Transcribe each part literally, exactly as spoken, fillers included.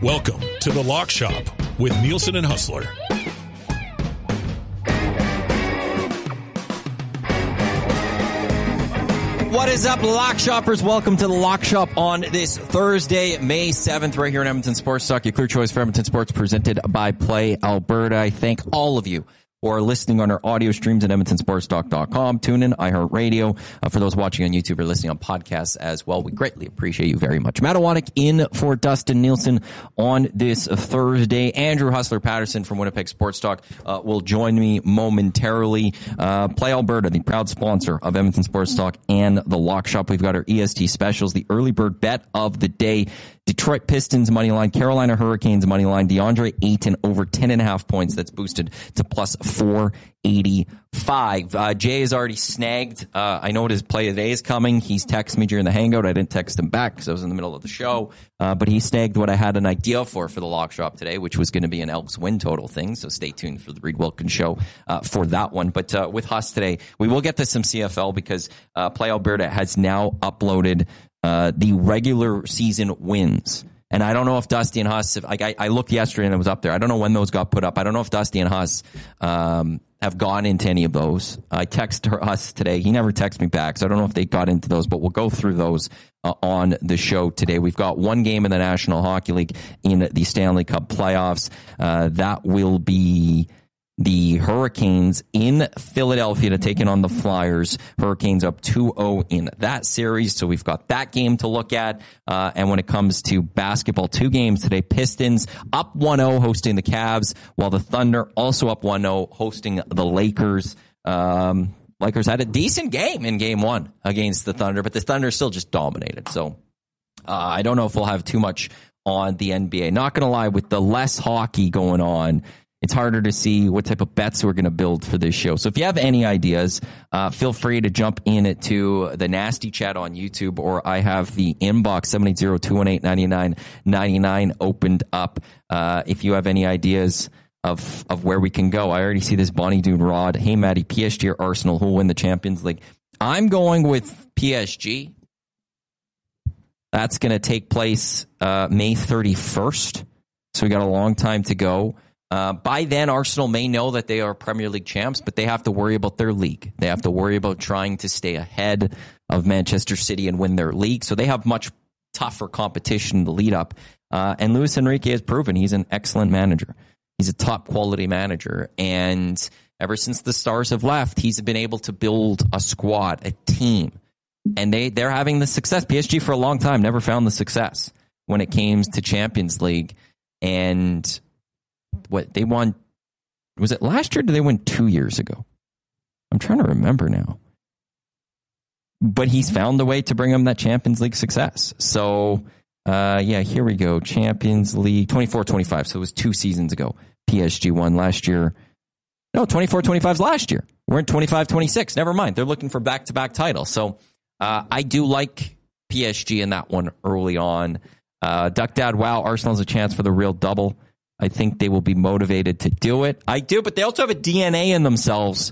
Welcome to the Lock Shop with Nielsen and Hustler. What is up, Lock Shoppers? Welcome to the Lock Shop on this Thursday, May seventh, right here in Edmonton Sports Talk, your clear choice for Edmonton Sports, presented by Play Alberta. I thank all of you who are listening on our audio streams at edmonton sports talk dot com, tune in, iHeartRadio. Uh, for those watching on YouTube or listening on podcasts as well, we greatly appreciate you very much. Matt Awanek in for Dustin Nielsen on this Thursday. Andrew Hustler Patterson from Winnipeg Sports Talk uh, will join me momentarily. Uh, Play Alberta, the proud sponsor of Edmonton Sports Talk and the Lock Shop. We've got our E S T specials, the early bird bet of the day. Detroit Pistons money line, Carolina Hurricanes money line, DeAndre Ayton over ten and a half points. That's boosted to plus four eighty-five. Uh, Jay has already snagged. Uh, I know what his play of the day is coming. He's texted me during the hangout. I didn't text him back because I was in the middle of the show. Uh, but he snagged what I had an idea for for the Lock Shop today, which was going to be an Elks win total thing. So stay tuned for the Reed Wilkins show uh, for that one. But uh, with Huss today, we will get to some C F L because uh, Play Alberta has now uploaded Uh, the regular season wins. And I don't know if Dusty and Huss, if, like I, I looked yesterday and it was up there. I don't know when those got put up. I don't know if Dusty and Huss um, have gone into any of those. I texted Huss today. He never texted me back, so I don't know if they got into those, but we'll go through those uh, on the show today. We've got one game in the National Hockey League in the Stanley Cup playoffs. Uh, that will be the Hurricanes in Philadelphia to take in on the Flyers. Hurricanes up two oh in that series, so we've got that game to look at. Uh, and when it comes to basketball, two games today. Pistons up one oh hosting the Cavs, while the Thunder also up one oh hosting the Lakers. Um, Lakers had a decent game in game one against the Thunder, but the Thunder still just dominated. So uh, I don't know if we'll have too much on the N B A. Not going to lie, with the less hockey going on, it's harder to see what type of bets we're going to build for this show. So if you have any ideas, uh, feel free to jump in to the Nasty Chat on YouTube, or I have the inbox seven eight zero, two one eight, nine nine nine nine opened up. Uh, if you have any ideas of of where we can go. I already see this Bonnie Dude Rod. Hey, Maddie, P S G or Arsenal, who will win the Champions League? I'm going with P S G. That's going to take place uh, May thirty-first. So we got a long time to go. Uh, by then, Arsenal may know that they are Premier League champs, but they have to worry about their league. They have to worry about trying to stay ahead of Manchester City and win their league. So they have much tougher competition in the lead up. Uh, and Luis Enrique has proven he's an excellent manager. He's a top quality manager. And ever since the Stars have left, he's been able to build a squad, a team. And they, they're having the success. P S G for a long time never found the success when it came to Champions League. And what they won, was it last year or did they win two years ago? I'm trying to remember now. But he's found a way to bring them that Champions League success. So, uh, yeah, here we go. Champions League twenty-four twenty-five. So it was two seasons ago. P S G won last year. No, twenty-four twenty-five is last year. We're in twenty-five twenty-six. Never mind. They're looking for back-to-back titles. So uh, I do like P S G in that one early on. Uh, Duck Dad, wow, Arsenal's a chance for the real double. I think they will be motivated to do it. I do, but they also have a D N A in themselves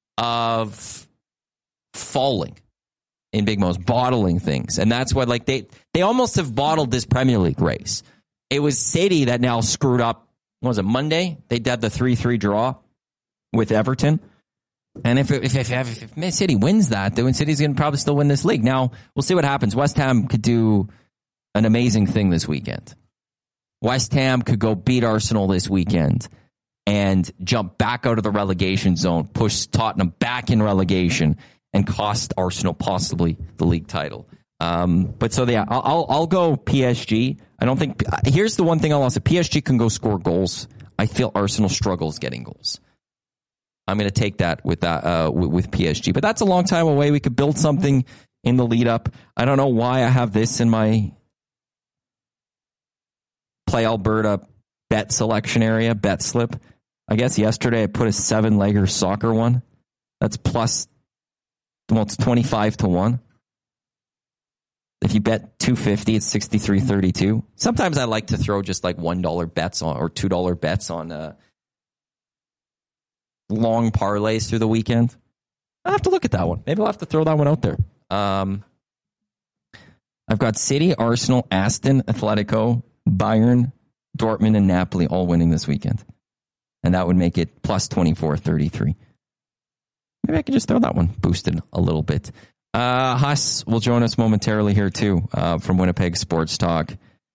of falling in Big Mo's, bottling things. And that's what, like, they, they almost have bottled this Premier League race. It was City that now screwed up, what was it, Monday? They did the three three draw with Everton. And if, if, if, if, if Man City wins that, then City's going to probably still win this league. Now, we'll see what happens. West Ham could do an amazing thing this weekend. West Ham could go beat Arsenal this weekend and jump back out of the relegation zone, push Tottenham back in relegation, and cost Arsenal possibly the league title. Um, but so, yeah, I'll, I'll, I'll go P S G. I don't think... Here's the one thing I'll say. P S G can go score goals. I feel Arsenal struggles getting goals. I'm going to take that with that uh, with, with P S G. But that's a long time away. We could build something in the lead up. I don't know why I have this in my Play Alberta bet selection area, bet slip. I guess yesterday I put a seven-legger soccer one. That's plus, well, it's twenty-five to one. If you bet two fifty, it's sixty-three thirty-two. Sometimes I like to throw just like one dollar bets on or two dollar bets on uh, long parlays through the weekend. I'll have to look at that one. Maybe I'll have to throw that one out there. Um, I've got City, Arsenal, Aston, Atletico, Bayern, Dortmund, and Napoli all winning this weekend. And that would make it plus twenty-four thirty-three. Maybe I could just throw that one boosted a little bit. Uh, Huss will join us momentarily here too, uh, from Winnipeg Sports Talk.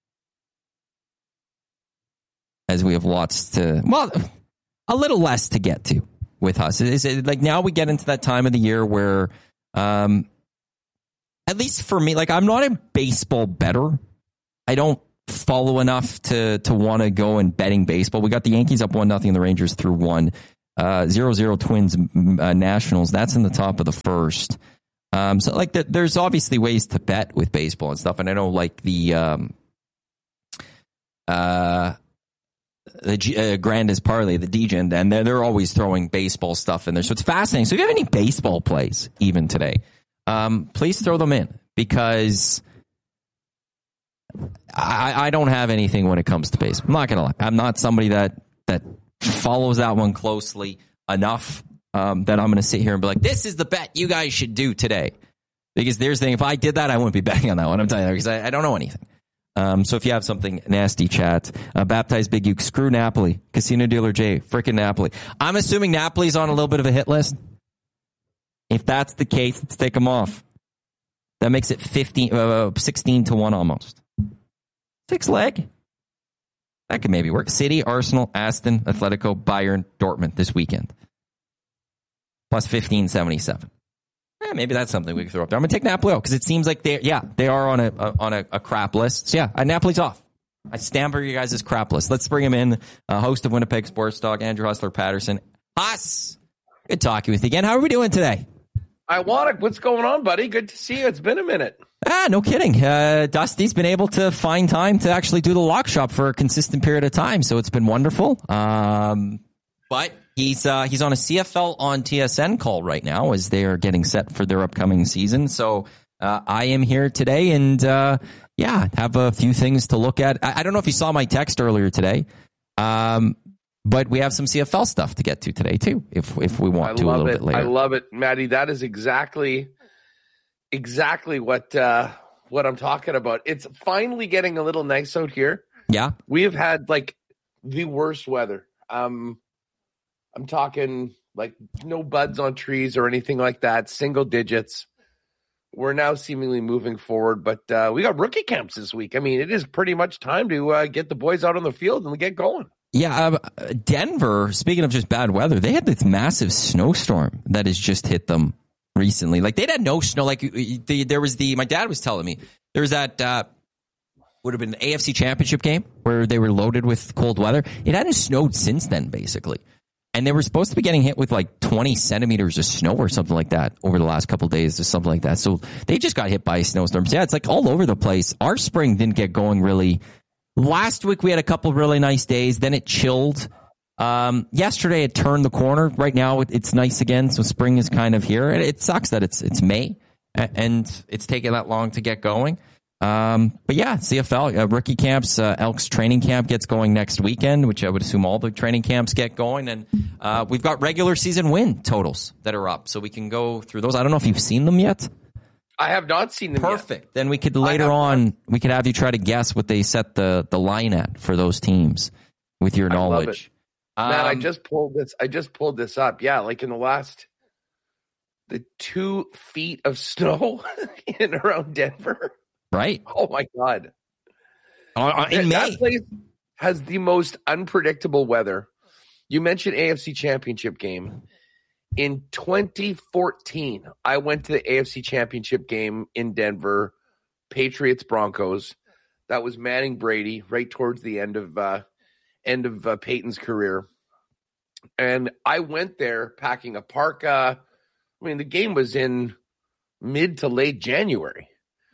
As we have lots to, well, a little less to get to with Huss. Is it like now we get into that time of the year where, um, at least for me, like I'm not a baseball bettor. I don't follow enough to to want to go and betting baseball. We got the Yankees up one nothing, the Rangers through one. Uh, zero zero Twins uh, Nationals. That's in the top of the first. Um, so like the, there's obviously ways to bet with baseball and stuff. And I know like the um, uh, the G, uh, Grandes Parlay, the D J, and they're they're always throwing baseball stuff in there. So it's fascinating. So if you have any baseball plays even today, um, please throw them in because I, I don't have anything when it comes to baseball. I'm not gonna lie. I'm not somebody that that. follows that one closely enough um, that I'm going to sit here and be like, this is the bet you guys should do today. Because there's the thing, if I did that, I wouldn't be betting on that one. I'm telling you, because I, I don't know anything. Um, so if you have something nasty, chat. Uh, Baptized Big Uke, screw Napoli. Casino Dealer J, frickin' Napoli. I'm assuming Napoli's on a little bit of a hit list. If that's the case, let's take them off. That makes it fifteen, uh, sixteen to one almost. Six leg. That could maybe work. City, Arsenal, Aston, Atletico, Bayern, Dortmund this weekend. Plus fifteen seventy-seven. Eh, maybe that's something we can throw up there. I'm going to take Napoli out because it seems like they yeah, they are on a, a on a, a crap list. So yeah, uh, Napoli's off. I stand for you guys' crap list. Let's bring him in. Uh, host of Winnipeg Sports Talk, Andrew Hustler Patterson. Us. Good talking with you again. How are we doing today? I want it. What's going on, buddy? Good to see you. It's been a minute. Ah, no kidding. Uh, Dusty's been able to find time to actually do the lock shop for a consistent period of time, so it's been wonderful. Um, but he's uh, he's on a C F L on T S N call right now as they are getting set for their upcoming season. So uh, I am here today, and uh, yeah, have a few things to look at. I, I don't know if you saw my text earlier today, um, but we have some C F L stuff to get to today too, if if we want I to a little it. bit later. I love it, Maddie. That is exactly. Exactly what uh, what I'm talking about. It's finally getting a little nice out here. Yeah, we have had like the worst weather. Um, I'm talking like no buds on trees or anything like that. Single digits. We're now seemingly moving forward, but uh, we got rookie camps this week. I mean, it is pretty much time to uh, get the boys out on the field and get going. Yeah, uh, Denver. Speaking of just bad weather, they had this massive snowstorm that has just hit them recently. Like they'd had no snow. Like the, there was the, my dad was telling me there was that, uh, would have been an A F C championship game where they were loaded with cold weather. It hadn't snowed since then, basically. And they were supposed to be getting hit with like twenty centimeters of snow or something like that over the last couple of days or something like that. So they just got hit by snowstorms. Yeah, it's like all over the place. Our spring didn't get going really. Last week we had a couple of really nice days. Then it chilled. Um, yesterday it turned the corner. Right now it, it's nice again. So spring is kind of here. And it sucks that it's, it's May and it's taken that long to get going. Um, but yeah, C F L, uh, rookie camps, uh, Elks training camp gets going next weekend, which I would assume all the training camps get going. And, uh, we've got regular season win totals that are up. So we can go through those. I don't know if you've seen them yet. I have not seen them Perfect. yet. Then we could later on, we could have you try to guess what they set the, the line at for those teams with your knowledge. Man, um, I just pulled this. I just pulled this up. Yeah, like in the last, the two feet of snow in around Denver. Right. Oh my God. Uh, in that, May. that place has the most unpredictable weather. You mentioned A F C Championship game. In twenty fourteen, I went to the A F C Championship game in Denver, Patriots Broncos. That was Manning Brady right towards the end of. Uh, end of uh, Peyton's career. And I went there packing a parka. I mean, the game was in mid to late January.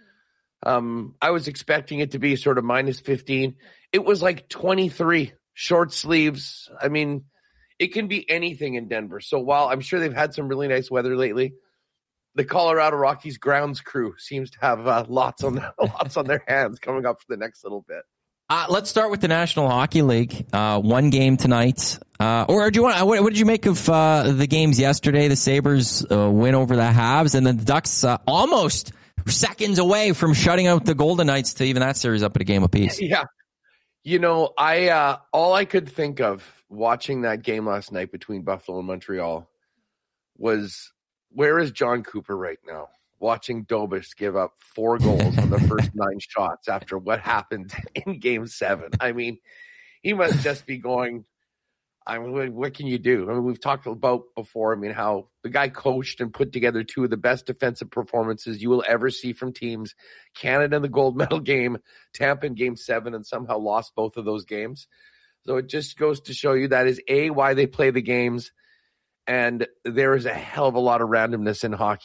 Um, I was expecting it to be sort of minus fifteen. It was like twenty-three, short sleeves. I mean, it can be anything in Denver. So while I'm sure they've had some really nice weather lately, the Colorado Rockies grounds crew seems to have uh, lots on lots on their hands coming up for the next little bit. Uh, let's start with the National Hockey League. Uh, one game tonight. Uh, or do you want? What, what did you make of uh, the games yesterday? The Sabres uh, win over the Habs, and then the Ducks uh, almost seconds away from shutting out the Golden Knights to even that series up at a game apiece. Yeah, You know, I uh, all I could think of watching that game last night between Buffalo and Montreal was, where is John Cooper right now? Watching Dobis give up four goals on the first nine shots after what happened in Game Seven. I mean, he must just be going, I mean, what can you do? I mean, we've talked about before, I mean, how the guy coached and put together two of the best defensive performances you will ever see from teams. Canada in the gold medal game, Tampa in Game seven, and somehow lost both of those games. So it just goes to show you that is, A, why they play the games, and there is a hell of a lot of randomness in hockey.